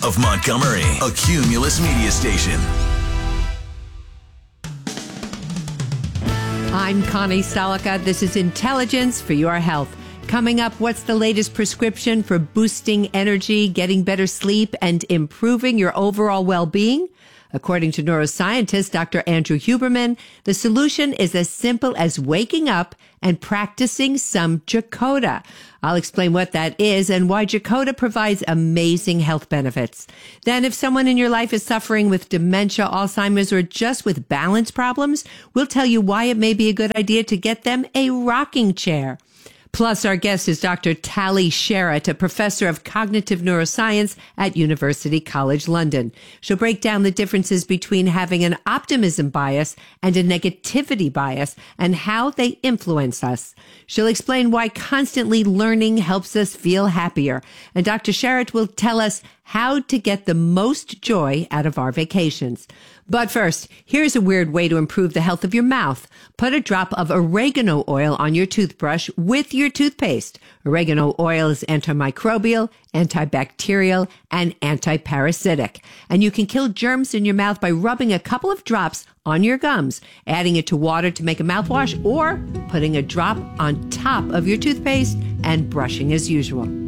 of Montgomery, a Cumulus media station. I'm Connie Stalica. This is Intelligence for Your Health. Coming up, what's the latest prescription for boosting energy, getting better sleep, and improving your overall well-being? According to neuroscientist Dr. Andrew Huberman, the solution is as simple as waking up and practicing some Jacoda. I'll explain what that is and why Jacoda provides amazing health benefits. Then, if someone in your life is suffering with dementia, Alzheimer's, or just with balance problems, we'll tell you why it may be a good idea to get them a rocking chair. Plus, our guest is Dr. Tali Sharot, a professor of cognitive neuroscience at University College London. She'll break down the differences between having an optimism bias and a negativity bias and how they influence us. She'll explain why constantly learning helps us feel happier. And Dr. Sharot will tell us how to get the most joy out of our vacations. But first, here's a weird way to improve the health of your mouth. Put a drop of oregano oil on your toothbrush with your toothpaste. Oregano oil is antimicrobial, antibacterial, and antiparasitic. And you can kill germs in your mouth by rubbing a couple of drops on your gums, adding it to water to make a mouthwash, or putting a drop on top of your toothpaste and brushing as usual.